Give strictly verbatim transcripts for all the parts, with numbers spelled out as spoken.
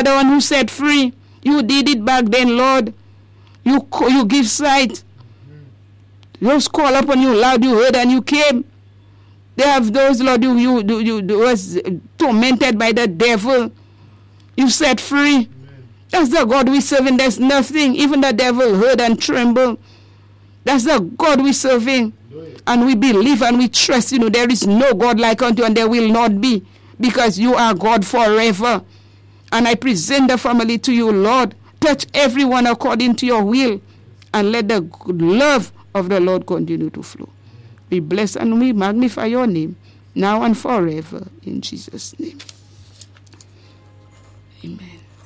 are the one who set free. You did it back then, Lord. You you give sight. Those call upon you loud, you heard and you came. They have those, Lord, you, you, you, you was tormented by the devil. You set free. Amen. That's the God we serving. There's nothing. Even the devil heard and trembled. That's the God we serving. And we believe and we trust, you know, there is no God like unto you, and there will not be, because you are God forever. And I present the family to you, Lord. Touch everyone according to your will, and let the good love of the Lord continue to flow. We bless and we magnify your name, now and forever, in Jesus' name. Amen.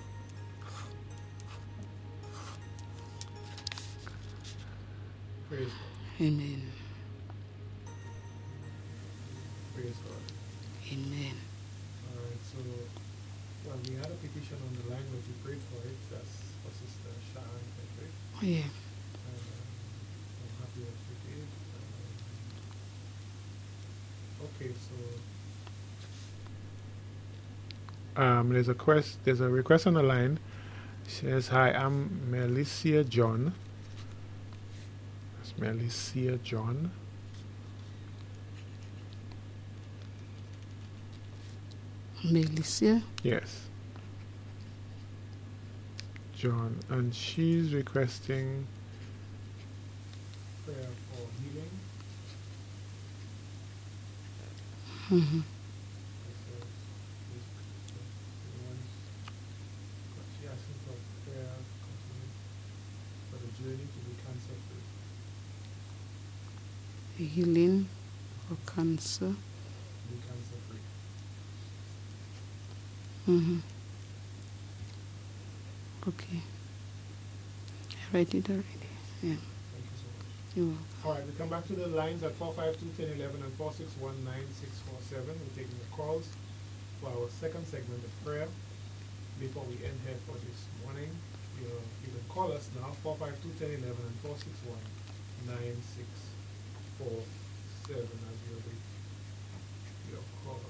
Praise God. Amen. Praise God. Amen. All right, so, well, we had a petition on the line, but we prayed for it. That's for Sister Sharon Frederick. Yeah. And um, I'm happy that we did. Um, okay, so um, there's a quest. There's a request on the line. She says, "Hi, I'm Melissa John." That's Melissa John. Melissa? Yes. John, and she's requesting prayer for healing. Mm-hmm. She's asking for prayer for the journey to be cancer free. Healing for cancer. Be cancer free. Mm-hmm. Okay. I write it already. Yeah. Thank you so much. You're welcome. All right, we come back to the lines at four five two, one zero one one and four six one, nine six four seven. We're taking the calls for our second segment of prayer. Before we end here for this morning, you, know, you can call us now, four five two, one zero one one and four six one, nine six four seven as you wait your call.